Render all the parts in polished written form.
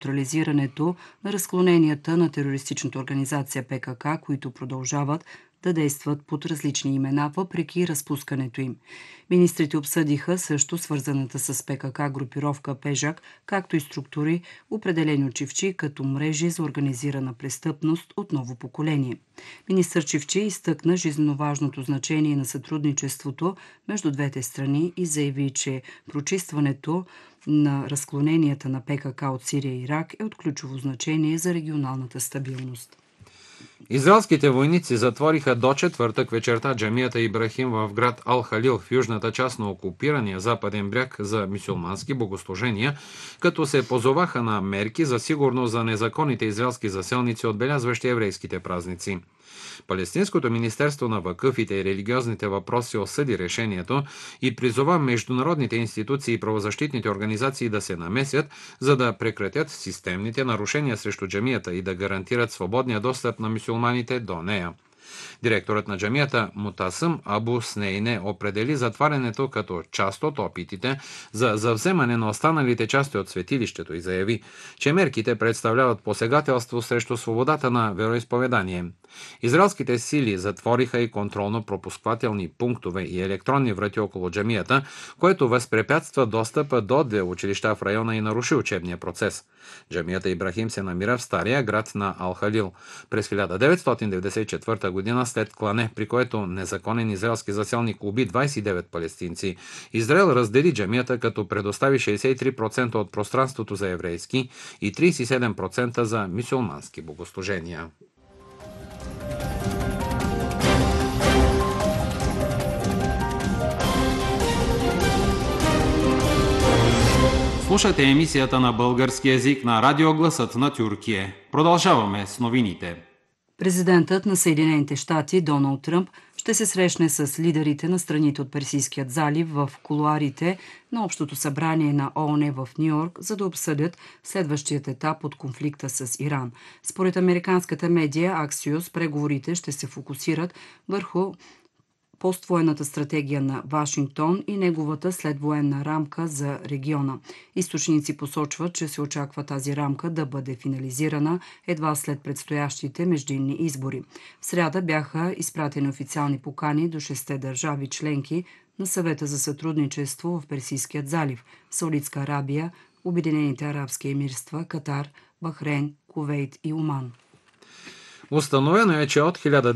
неутрализирането на разклоненията на терористичната организация ПКК, които продължават да действат под различни имена, въпреки разпускането им. Министрите обсъдиха също свързаната с ПКК групировка Пежак, както и структури, определени от Чивчи като мрежи за организирана престъпност от ново поколение. Министър Чивчи изтъкна жизненоважното значение на сътрудничеството между двете страни и заяви, че прочистването на разклоненията на ПКК от Сирия и Ирак е от ключово значение за регионалната стабилност. Израелските войници затвориха до четвъртък вечерта джамията Ибрахим в град Ал-Халил в южната част на окупирания западен бряг за мюсюлмански богослужения, като се позоваха на мерки за сигурност за незаконните израелски заселници, отбелязващи еврейските празници. Палестинското министерство на вакъфите и религиозните въпроси осъди решението и призова международните институции и правозащитните организации да се намесят, за да прекратят системните нарушения срещу джамията и да гарантират свободния достъп на мюсюлманите до нея. Директорът на джамията Мутасъм Абу Снейне определи затварянето като част от опитите за завземане на останалите части от светилището и заяви, че мерките представляват посегателство срещу свободата на вероизповедание. Израелските сили затвориха и контролно-пропусквателни пунктове и електронни врати около джамията, което възпрепятства достъпа до две училища в района и наруши учебния процес. Джамията Ибрахим се намира в стария град на Ал-Халил. През 1994 година, след клане, при което незаконен израелски заселник уби 29 палестинци, Израел раздели джамията, като предостави 63% от пространството за еврейски и 37% за мюсюлмански богослужения. Слушате емисията на български език на Радио Гласът на Тюркия. Продължаваме с новините. Президентът на Съединените щати Доналд Тръмп ще се срещне с лидерите на страните от Персийският залив в кулоарите на Общото събрание на ООН в Ню-Йорк, за да обсъдят следващият етап от конфликта с Иран. Според американската медия Axios, преговорите ще се фокусират върху поствоенната стратегия на Вашингтон и неговата следвоенна рамка за региона. Източници посочват, че се очаква тази рамка да бъде финализирана едва след предстоящите междинни избори. В сряда бяха изпратени официални покани до 6 държави членки на Съвета за сътрудничество в Персийският залив – Саудитска Арабия, Обединените арабски емирства, Катар, Бахрейн, Кувейт и Оман. Установено е, че от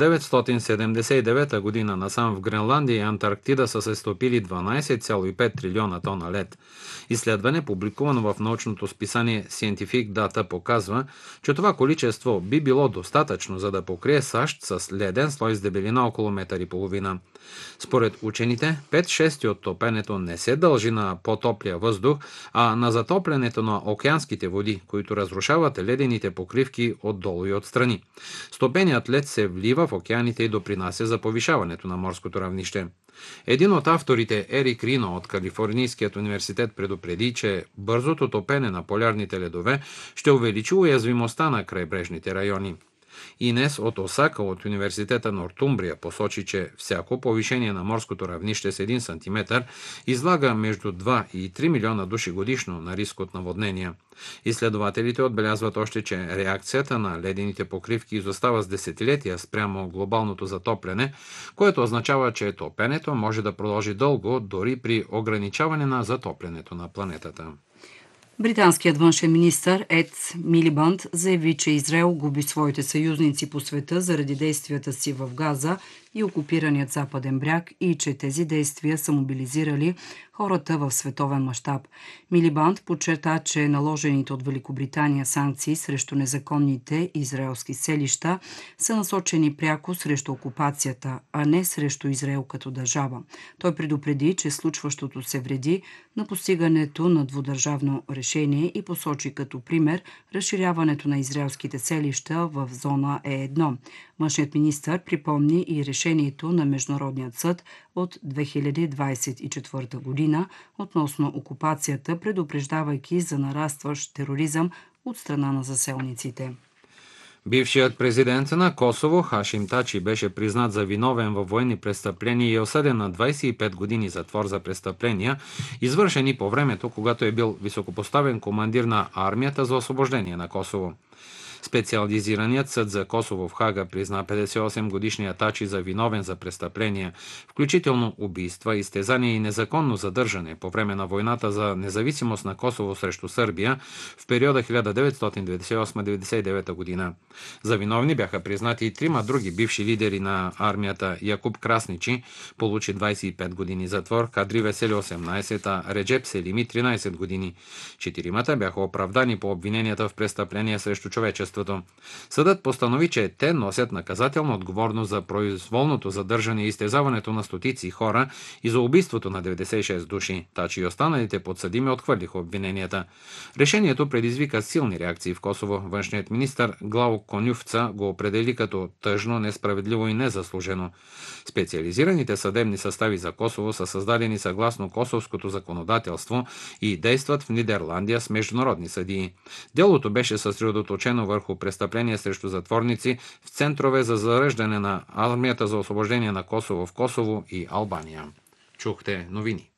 1979 година насам в Гренландия и Антарктида са се стопили 12,5 трилиона тона лед. Изследване, публикувано в научното списание Scientific Data, показва, че това количество би било достатъчно, за да покрие САЩ с леден слой с дебелина около 1,5 метра. Според учените, 5/6 от топенето не се дължи на по-топлия въздух, а на затоплянето на океанските води, които разрушават ледените покривки отдолу и отстрани. Стопеният лед се влива в океаните и допринася за повишаването на морското равнище. Един от авторите, Ерик Рино от Калифорнийският университет, предупреди, че бързото топене на полярните ледове ще увеличи уязвимостта на крайбрежните райони. Инес от Осака от университета Нортумбрия посочи, че всяко повишение на морското равнище с 1 см излага между 2 и 3 милиона души годишно на риск от наводнения. Изследователите отбелязват още, че реакцията на ледените покривки изостава с десетилетия спрямо глобалното затопляне, което означава, че топенето може да продължи дълго, дори при ограничаване на затоплянето на планетата. Британският външен министър Ед Милибанд заяви, че Израел губи своите съюзници по света заради действията си в Газа и окупираният западен бряг и че тези действия са мобилизирали хората в световен мащаб. Милибанд подчерта, че наложените от Великобритания санкции срещу незаконните израелски селища са насочени пряко срещу окупацията, а не срещу Израел като държава. Той предупреди, че случващото се вреди на постигането на двудържавно решение и посочи като пример разширяването на израелските селища в зона Е1. Външният министър припомни и решението на Международният съд от 2024 година относно окупацията, предупреждавайки за нарастващ тероризъм от страна на заселниците. Бившият президент на Косово Хашим Тачи беше признат за виновен във военни престъпления и е осъден на 25 години затвор за престъпления, извършени по времето, когато е бил високопоставен командир на армията за освобождение на Косово. Специализираният съд за Косово в Хага призна 58-годишния Тачи за виновен за престъпления, включително убийства, изтезания и незаконно задържане по време на войната за независимост на Косово срещу Сърбия в периода 1998-99 година. За виновни бяха признати и трима други бивши лидери на армията. Якуб Красничи получи 25 години затвор, Кадри Весели 18, а Реджеп Селими 13 години. Четиримата бяха оправдани по обвиненията в престъпления срещу човечеството. Съдът постанови, че те носят наказателна отговорност за произволното задържане и изтезаването на стотици хора и за убийството на 96 души. Тачи и останалите подсъдими отхвърлиха обвиненията. Решението предизвика силни реакции в Косово. Външният министър Главо Конювца го определи като тъжно, несправедливо и незаслужено. Специализираните съдебни състави за Косово са създадени съгласно косовското законодателство и действат в Нидерландия с международни съдии. Делото беше съсредоточено върху престъпления срещу затворници в центрове за зареждане на армията за освобождение на Косово в Косово и Албания. Чухте новини.